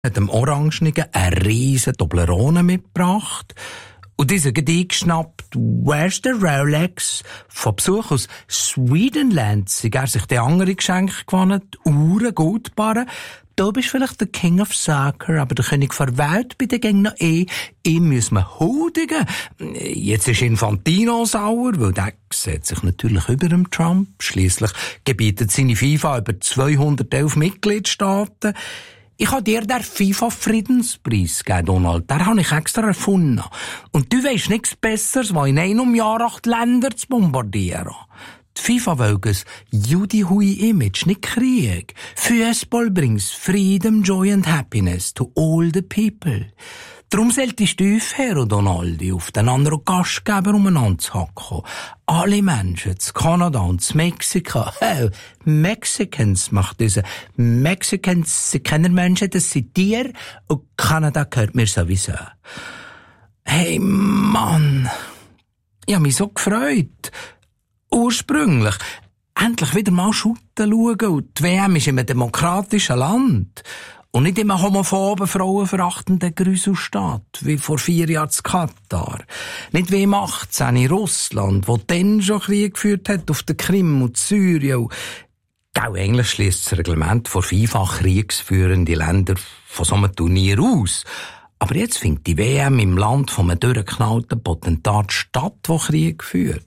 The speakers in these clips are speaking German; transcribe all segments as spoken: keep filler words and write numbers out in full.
hat dem Orangenigen eine riesen Toblerone mitgebracht. Und dieser hat eingeschnappt, «Where's the Rolex?» Von Besuch aus Swedenland sei er sich die andere Geschenke gewonnen, Uhren, Goldbarren. Du bist vielleicht der King of Soccer, aber der König der Welt bei den Gegnern eh. Ihm müssen wir huldigen. Jetzt ist Infantino sauer, weil der sieht sich natürlich über dem Trump. Schliesslich gebietet seine FIFA über zweihundertelf Mitgliedstaaten. Ich habe dir den FIFA-Friedenspreis gegeben, Donald. Den habe ich extra erfunden. Und du weisst nichts Besseres, als in einem Jahr acht Länder zu bombardieren. Die FIFA will ein Judy-Hui-Image, nicht Krieg. Fußball bringt Freedom, Joy and Happiness to all the people. Darum solltest du aufhören, Donaldi, auf den anderen Gastgeber umeinander zu hacken. Alle Menschen, zu Kanada und zu Mexiko, oh, Mexicans macht diese. Mexicans sind keine Menschen, das sind Tiere, und Kanada gehört mir sowieso. Hey, Mann, ich hab mich so gefreut. Ursprünglich. Endlich wieder mal shooten schauen, und die W M ist in einem demokratischen Land. Und nicht immer homophoben, frauenverachtenden Grüselstaat, wie vor vier Jahren in Katar. Nicht wie im achtzehn in Russland, wo dann schon Krieg geführt hat auf der Krim und Syrien. Gell, eigentlich schliesst das Reglement vor FIFA kriegsführende Länder von so einem Turnier aus. Aber jetzt findet die W M im Land von einem durchgeknallten Potentat statt, wo Krieg führt.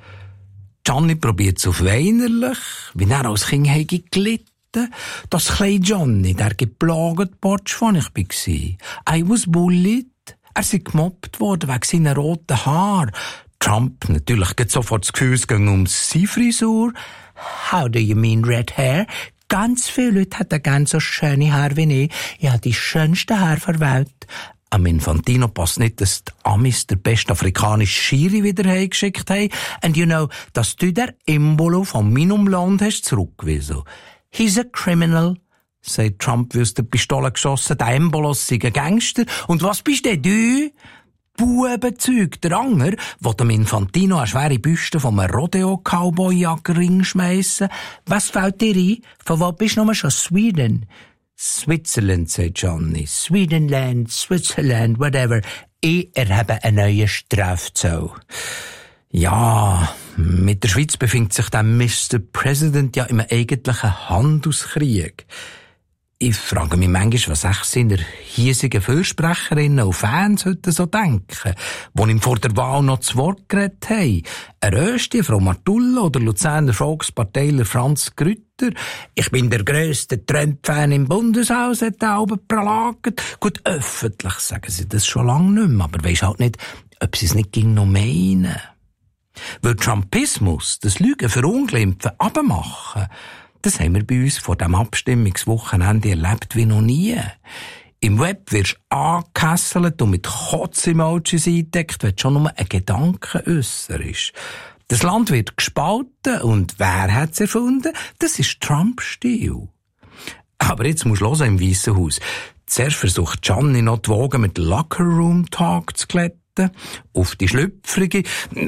Gianni probiert es auf weinerlich, wie er als Kind hätte gelitten. Das kleine Johnny, der geplagte Botsch, wo ich war. I was bullied. Er sei gemobbt worden wegen seiner roten Haare. Trump natürlich geht sofort das Gefühl, es ging um seine Frisur. How do you mean red hair? Ganz viele Leute hätten gerne so schöne Haare wie ich. Ich habe die schönsten Haare der Welt. Am Infantino passt nicht, dass die Amis der beste afrikanische Schiri wieder heimgeschickt haben. And you know, dass du der Embolo von meinem Land hast zurückgewiesen. He's a criminal, sagt Trump, wie aus der Pistole geschossen. Der Embolos sei ein Gangster. Und was bist denn du? Bubenzeug, der Anger, wo dem Infantino eine schwere Büste vom Rodeo-Cowboy-Jagdring schmeissen. Was fällt dir ein? Von wo bist du nochmal schon? Sweden? Switzerland, sagt Johnny. Swedenland, Switzerland, whatever. Ich erhebe einen neuen Strafzoll. Ja, mit der Schweiz befindet sich der Mister President ja im eigentlichen Handelskrieg. Ich frage mich manchmal, was echt seine hiesigen Fürsprecherinnen und Fans heute so denken, die ihm vor der Wahl noch zu Wort geredet haben. Eine Rösti, Frau Martulla oder Luzerner Volksparteiler Franz Grütter. Ich bin der grösste Trump-Fan im Bundeshaus, hat er oben pralagert. Gut, öffentlich sagen sie das schon lange nicht mehr, aber weisst halt nicht, ob sie es nicht ging noch meinen. Weil Trumpismus, das Lügen verunglimpfen, abmachen, das haben wir bei uns vor dem Abstimmungswochenende erlebt wie noch nie. Im Web wirst du angekesselt und mit Kotz-Emojis eingedeckt, wenn du schon nur einen Gedanken äusserst. Das Land wird gespalten und wer hat es erfunden? Das ist Trump-Stil. Aber jetzt musst du hören im Weissen Haus. Zuerst versucht Gianni noch die Wogen mit Locker-Room-Talk zu glätten. Auf die Schlüpfrige.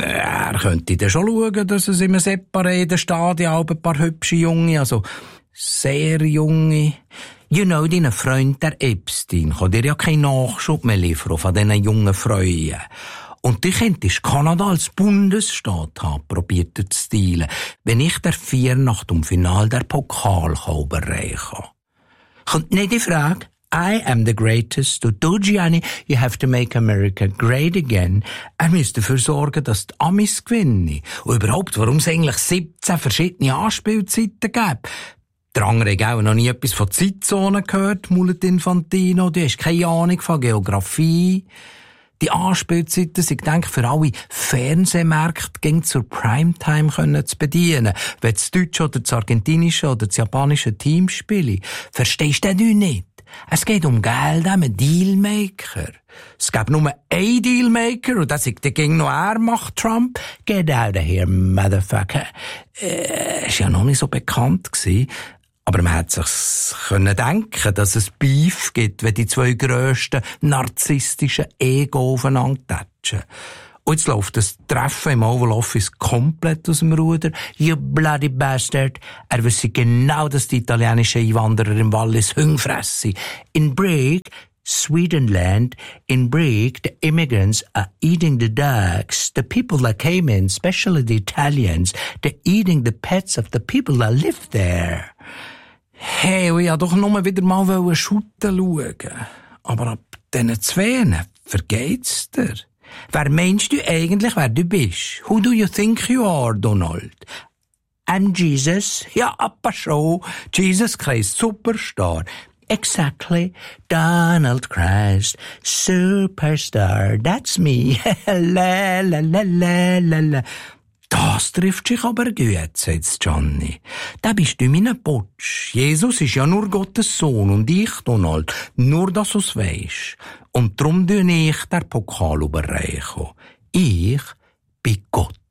Er könnte dann schon schauen, dass es in einem separaten Stadion ein paar hübsche Junge, also sehr junge. You know, dein Freund, der Epstein, kann dir ja keinen Nachschub mehr liefern von diesen jungen Freuen. Und du könntest Kanada als Bundesstaat haben, probiert er zu stilen, wenn ich der vier nach dem Final der Pokal überreichen kann. Kommt nicht die Frage? I am the greatest. Und du, Gianni, you have to make America great again. Er müsste dafür sorgen, dass die Amis gewinnen. Und überhaupt, warum es eigentlich siebzehn verschiedene Anspielzeiten gibt. Der andere hat auch noch nie etwas von Zeitzonen gehört, Mulet Infantino. Du hast keine Ahnung von Geografie. Die Anspielzeiten sind, denke ich, für alle Fernsehmärkte gegen zur Primetime können zu bedienen. Wenn das deutsche oder das argentinische oder das japanische Team spielen. Verstehst du das nicht? Es geht um Geld, um Dealmaker. Es gibt nur einen Dealmaker und das ist der gegen noch er macht Trump. Get out of here, motherfucker. Äh, ist ja noch nicht so bekannt gewesen. Aber man hätte sich können denken, dass es Beef gibt, wenn die zwei grössten narzisstischen Ego aufeinander tätschen. Und jetzt läuft das Treffen im Oval Office komplett aus dem Ruder. You bloody bastard. Er wüsste genau, dass die italienischen Einwanderer im Wallis Hüng fressen. In Brig, Swedenland, in Brig, the immigrants are eating the dogs. The people that came in, especially the Italians, they're eating the pets of the people that live there. Hey, ich wollte doch nur wieder mal shooten schauen. Aber ab diesen Zweien vergeht's dir. Wer meinst du eigentlich, wer du bist? Who do you think you are, Donald? I'm Jesus. Ja, aber schon. Jesus Christ, Superstar. Exactly. Donald Christ, Superstar. That's me. la, la, la, la, la, la. Das trifft sich aber gut, sagt Johnny. Da bist du mein Butsch. Jesus ist ja nur Gottes Sohn und ich, Donald, nur dass du's weisst. Und drum tue ich den Pokal überreichen. Ich bin Gott.